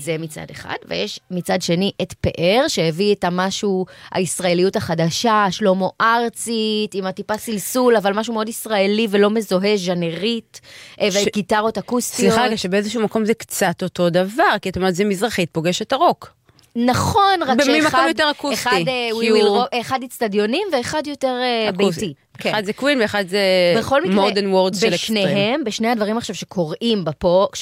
זה מצד אחד, ויש מצד שני את פאר, שהביא את המשהו, הישראליות החדשה, שלמה ארצית, עם הטיפה סלסול, אבל משהו מאוד ישראלי ולא מזוהה, ז'אנרית, וגיטרות אקוסטיות. סליחה, שבאיזשהו מקום זה קצת אותו דבר, כי את אומרת, זה מזרחית, פוגש את הרוק. נכון, רק שאחד אחד אצטדיונים ואחד יותר ביתי. אחד זה קווין ואחד זה מודרן וורדס של אקסטרים. בשני הדברים עכשיו שקוראים בפופ,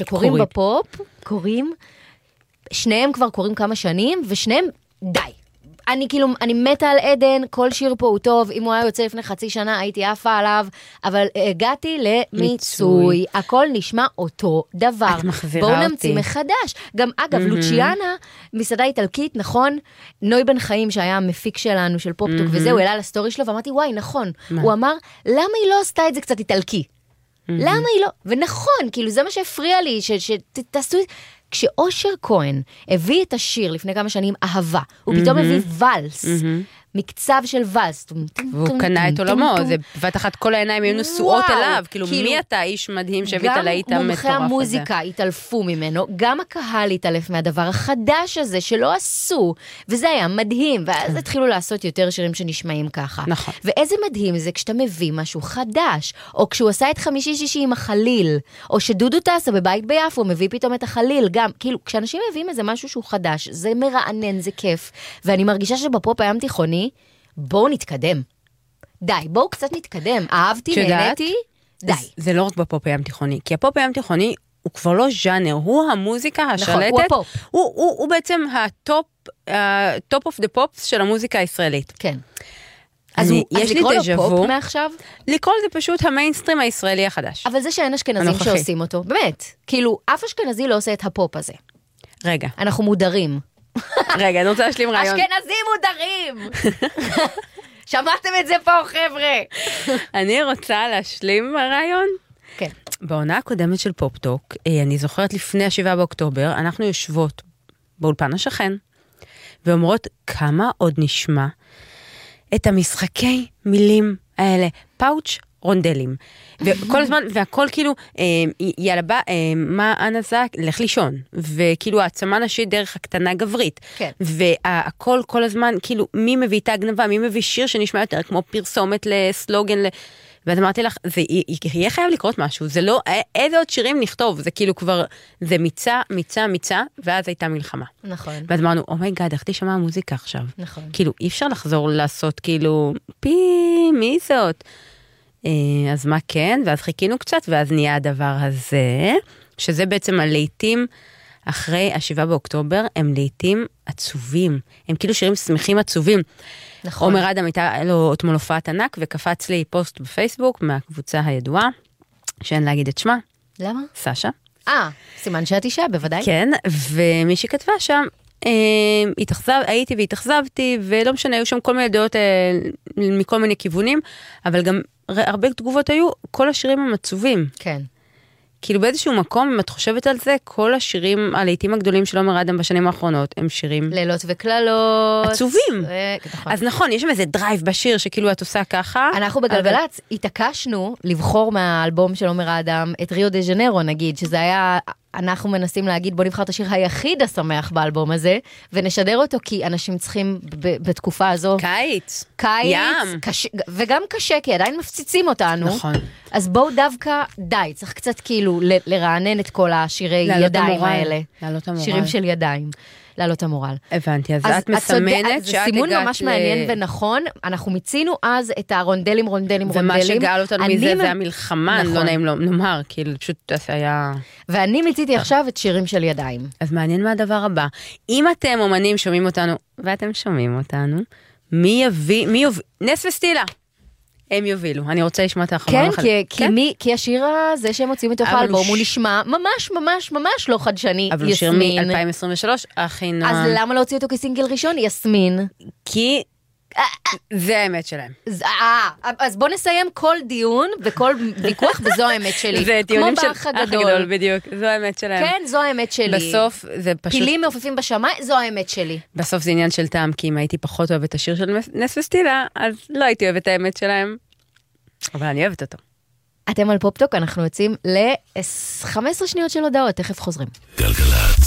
שניהם כבר קוראים כמה שנים, ושניהם די. אני מתה על עדן, כל שיר פה הוא טוב, אם הוא היה יוצא לפני חצי שנה, הייתי עפה עליו, אבל הגעתי למיצוי, הכל נשמע אותו דבר. את מחזירה אותי. בואו נמציא מחדש. גם אגב, לוציאנה, מסעדה איטלקית, נכון, נוי בן חיים שהיה המפיק שלנו, של פופטוק, וזהו, העלה לסטורי שלו, ואמרתי, וואי, נכון. הוא אמר, למה היא לא עשתה את זה קצת איטלקי? למה היא לא? ונכון, כאילו זה מה שהפריע לי, שתעשו את זה. כשאושר כהן הביא את השיר לפני כמה שנים, אהבה, הוא פתאום הביא ולס, מקצב של ולס. והוא קנה את עולמו, זה בבת אחת כל העיניים היו נשואות אליו, כאילו מי אתה איש מדהים שהביא את הלהיט המטורף הזה? גם מומחי המוזיקה התעלפו ממנו, גם הקהל התעלף מהדבר החדש הזה שלא עשו, וזה היה מדהים, ואז התחילו לעשות יותר שירים שנשמעים ככה. נכון. ואיזה מדהים זה כשאתה מביא משהו חדש, או כשהוא עשה את חמישי-שישי עם החליל, או שדודו טסה בבית ביפו, הוא מביא פתאום את החליל, גם, כאילו, כשאנשים מביאים איזה משהו שהוא חדש, זה מרענן, זה כיף, ואני מרגישה שבפופ הים תיכוני, בואו נתקדם. די, בואו קצת נתקדם. אהבתי, נהניתי, די. זה לא רק בפופ הים תיכוני, כי הפופ הים תיכוני הוא כבר לא ז'אנר, הוא המוזיקה השלטת. נכון, הוא הפופ. הוא בעצם הטופ אוף דה פופס של המוזיקה הישראלית. כן. אז לקרוא לו פופ מעכשיו? לקרוא זה פשוט המיינסטרים הישראלי החדש. אבל זה שאין אשכנזים שעושים אותו, באמת. כאילו, אף אשכנזי לא עושה את הפופ הזה. רגע. אנחנו מודרים. רגע, אני רוצה להשלים רעיון. אשכנזים מודרים! שמעתם את זה פה, חבר'ה? אני רוצה להשלים רעיון. כן. בעונה הקודמת של פופטוק, אני זוכרת לפני 7 באוקטובר, אנחנו יושבות באולפן השכן, ואומרות כמה עוד נשמע את המשחקי מילים האלה, פאוץ' רונדלים. וכל הזמן, והכל כאילו, יאללה בא, מה אנה זה? לך לישון. וכאילו, העצמה נשית דרך הקטנה גברית. כן. והכל כל הזמן, כאילו, מי מביא את ההגנבה, מי מביא שיר שנשמע יותר, כמו פרסומת לסלוגן, ואז אמרתי לך, זה יהיה חייב לקרות משהו, זה לא, איזה עוד שירים נכתוב, זה כאילו כבר, זה מיצה, ואז הייתה מלחמה. נכון. ואז אמרנו, אומייגאד, איך תשמע המוזיקה עכשיו? נכון. כאילו, אי אפשר לחזור לעשות, כאילו, מי זאת? אז מה כן? ואז חיכינו קצת, ואז נהיה הדבר הזה, שזה בעצם הלהיטים, אחרי 7 באוקטובר, הם להיטים עצובים. הם כאילו שירים שמחים עצובים. נכון. עומר אדם הייתה לו אתמול הופעת ענק, וקפץ לי פוסט בפייסבוק, מהקבוצה הידועה, שאין להגיד את שמה. למה? סשה. סימן שאת אישה, בוודאי. כן, ומי שכתבה שם, הייתי והתאכזבתי, ולא משנה, היו שם כל מיני דעות מכל מיני כיוונים, אבל גם הרבה תגובות היו, כל השירים הם עצובים. כן. כאילו באיזשהו מקום, אם את חושבת על זה, כל השירים, הלהיטים הגדולים של עומר אדם בשנים האחרונות, הם שירים לילות וכללות. עצובים. אז נכון, יש שם איזה דרייב בשיר, שכאילו את עושה ככה. אנחנו בגלגלץ התעקשנו לבחור מהאלבום של עומר אדם, את ריו דה ז'נרו נגיד, שזה היה, אנחנו מנסים להגיד, בוא נבחר את השיר היחיד השמח באלבום הזה, ונשדר אותו, כי אנשים צריכים בתקופה הזו. קיץ. ים. וגם קשה, כי עדיין מפציצים אותנו. נכון. אז בואו דווקא, די, צריך קצת כאילו לרענן את כל השירי ידיים האלה. לעלות המורל. שירים של ידיים. לעלות המורל. הבנתי, אז את מסמנת זה סימון ממש מעניין ונכון, אנחנו מיצינו אז את הרונדלים. ומה שגאל אותנו מזה זה המלחמה, לא נעים לו, נאמר, כאילו פשוט היה... ואני מיציתי עכשיו את שירים של ידיים. אז מעניין מה הדבר הבא. אם אתם אומנים שומעים אותנו, ואתם שומעים אותנו, מי יביא, נס וסטילה. הם יובילו. אני רוצה לשמוע את האחרון. כן, כי השיר הזה שהם מוצאים מתוך האלבום, הוא נשמע ממש לא חדשני. אבל הוא שיר מ-2023, הכי נועם. אז למה לא הוציא אותו כסינגל ראשון? יסמין. כי זה האמת שלהם. אז בוא נסיים כל דיון וכל ויכוח, וזו האמת שלי. זה טיעונים של האח הגדול. בדיוק, זו האמת שלהם. כן, זו האמת שלי. בסוף זה פשוט... פילים מעופפים בשמיים, זו האמת שלי. בסוף זה עניין של טעם, כי אם הייתי פחות אוהבת את השיר של נס וסטילה, אז לא הייתי אוהבת את האמת שלהם. אבל אני אוהבת אותו. אתם על פופטוק, אנחנו יוצאים ל-15 שניות של הודעות, תכף חוזרים. גלגלת.